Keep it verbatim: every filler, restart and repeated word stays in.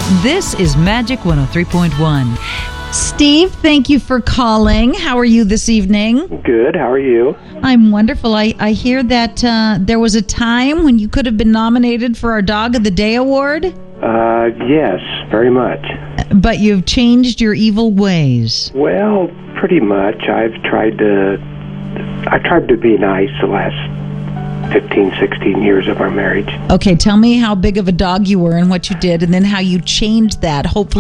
This is Magic one oh three point one. Steve, thank you for calling. How are you this evening? Good. How are you? I'm wonderful. I, I hear that uh, there was a time when you could have been nominated for our Dog of the Day award. Uh, yes, very much. But you've changed your evil ways. Well, pretty much. I've tried to. I tried to be nice the last fifteen, sixteen years of our marriage. Okay, tell me how big of a dog you were and what you did, and then how you changed that, hopefully.